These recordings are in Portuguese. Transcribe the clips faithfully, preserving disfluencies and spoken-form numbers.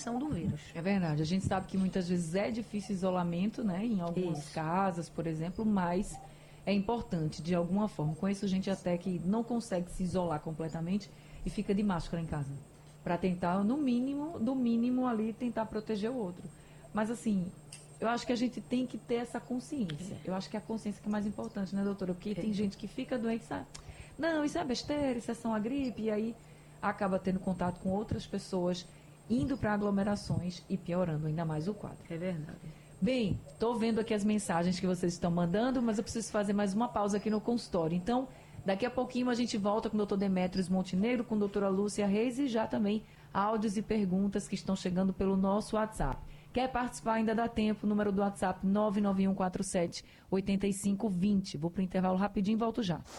transmissão do vírus. É verdade, a gente sabe que muitas vezes é difícil isolamento, né, em algumas Isso. casas, por exemplo, mas é importante de alguma forma. Conheço gente até que não consegue se isolar completamente e fica de máscara em casa, para tentar, no mínimo, do mínimo ali, tentar proteger o outro. Mas assim, eu acho que a gente tem que ter essa consciência. Eu acho que é a consciência que é mais importante, né, doutora? Porque tem gente que fica doente e sabe, não, isso é besteira, isso é só uma gripe, e aí acaba tendo contato com outras pessoas, indo para aglomerações e piorando ainda mais o quadro. É verdade. Bem, estou vendo aqui as mensagens que vocês estão mandando, mas eu preciso fazer mais uma pausa aqui no consultório. Então, daqui a pouquinho a gente volta com o doutor Demétrios Montenegro, com a doutora Lúcia Reis e já também áudios e perguntas que estão chegando pelo nosso WhatsApp. Quer participar? Ainda dá tempo. O número do WhatsApp nove nove um quatro sete oito cinco dois zero. Vou para o intervalo rapidinho e volto já.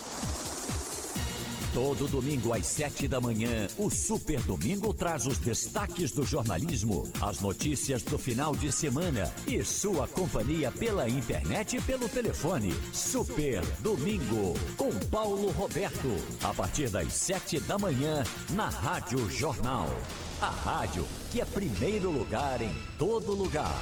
Todo domingo às sete da manhã, o Super Domingo traz os destaques do jornalismo, as notícias do final de semana e sua companhia pela internet e pelo telefone. Super Domingo, com Paulo Roberto, a partir das sete da manhã, na Rádio Jornal. A rádio que é primeiro lugar em todo lugar.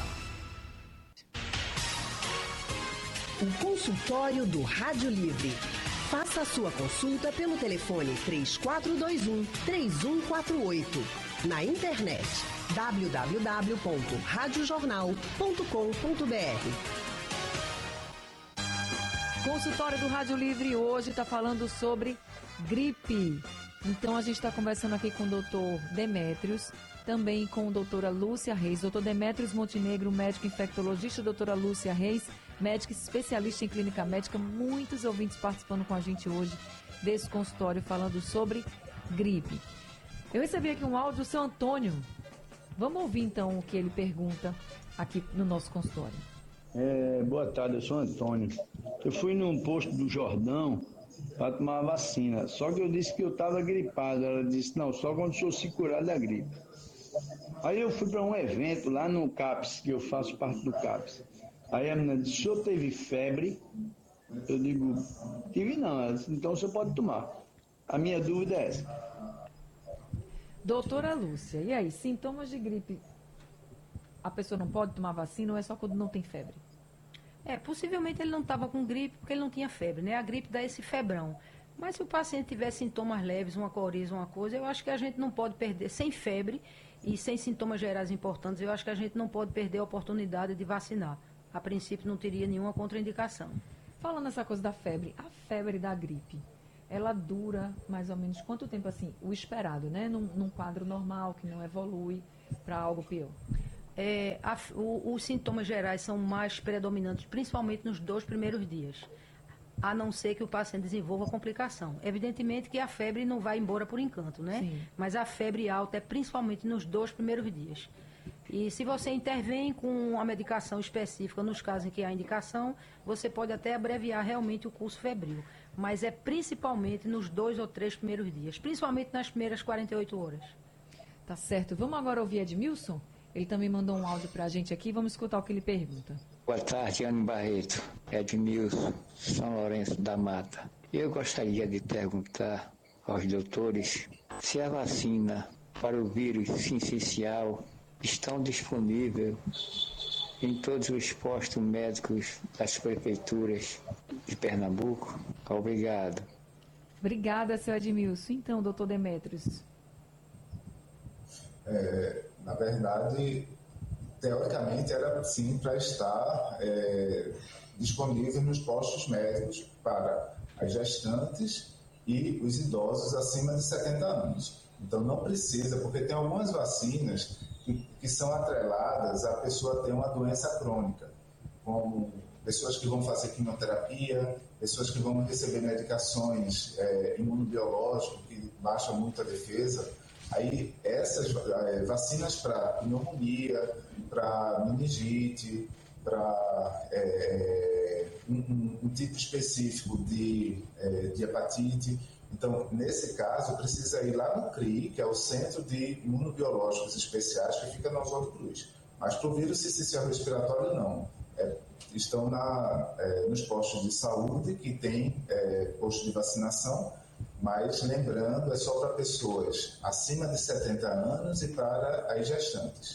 O consultório do Rádio Livre. Faça a sua consulta pelo telefone três quatro dois um, três um quatro oito. Na internet w w w ponto rádio jornal ponto com ponto b r. Consultório do Rádio Livre hoje está falando sobre gripe. Então a gente está conversando aqui com o doutor Demétrios, também com a doutora Lúcia Reis, doutor Demétrios Montenegro, médico infectologista, doutora Lúcia Reis, médica especialista em clínica médica. Muitos ouvintes participando com a gente hoje desse consultório falando sobre gripe. Eu recebi aqui um áudio do seu Antônio. Vamos ouvir então o que ele pergunta aqui no nosso consultório. É, boa tarde, eu sou Antônio. Eu fui num posto do Jordão para tomar a vacina, só que eu disse que eu estava gripado. Ela disse, não, só quando o senhor se curar da gripe. Aí eu fui para um evento lá no CAPS, que eu faço parte do CAPS. Aí a menina disse, o senhor teve febre? Eu digo, tive não. Ela disse, então o senhor pode tomar. A minha dúvida é essa. Doutora Lúcia, e aí, sintomas de gripe, a pessoa não pode tomar vacina ou é só quando não tem febre? É, possivelmente ele não estava com gripe porque ele não tinha febre, né? A gripe dá esse febrão. Mas se o paciente tiver sintomas leves, uma coriza, uma coisa, eu acho que a gente não pode perder, sem febre e sem sintomas gerais importantes, eu acho que a gente não pode perder a oportunidade de vacinar. A princípio não teria nenhuma contraindicação. Falando nessa coisa da febre, a febre da gripe, ela dura mais ou menos quanto tempo, assim, o esperado, né? Num, num quadro normal, que não evolui para algo pior. É, a, o, os sintomas gerais são mais predominantes, principalmente nos dois primeiros dias, a não ser que o paciente desenvolva complicação. Evidentemente que a febre não vai embora por encanto, né? Sim. Mas a febre alta é principalmente nos dois primeiros dias. E se você intervém com uma medicação específica, nos casos em que há indicação, você pode até abreviar realmente o curso febril. Mas é principalmente nos dois ou três primeiros dias, principalmente nas primeiras quarenta e oito horas. Tá certo. Vamos agora ouvir Edmilson? Ele também mandou um áudio para a gente aqui, vamos escutar o que ele pergunta. Boa tarde, Anne Barreto, Edmilson, São Lourenço da Mata. Eu gostaria de perguntar aos doutores se a vacina para o vírus sincicial estão disponíveis em todos os postos médicos das prefeituras de Pernambuco. Obrigado. Obrigada, seu Edmilson. Então, doutor Demétrios. É, na verdade, teoricamente era sim para estar é, disponível nos postos médicos para as gestantes e os idosos acima de setenta anos. Então não precisa, porque tem algumas vacinas que, que são atreladas a pessoa ter uma doença crônica, como pessoas que vão fazer quimioterapia, pessoas que vão receber medicações é, imunobiológicas que baixam muito a defesa. Aí essas é, vacinas para pneumonia, para meningite, para é, um, um tipo específico de, é, de hepatite. Então, nesse caso, precisa ir lá no C R I, que é o Centro de Imunobiológicos Especiais, que fica na Oswaldo Cruz. Mas para o vírus sincicial respiratório, não. É, estão na, é, nos postos de saúde, que tem é, posto de vacinação, mas lembrando, é só para pessoas acima de setenta anos e para as gestantes.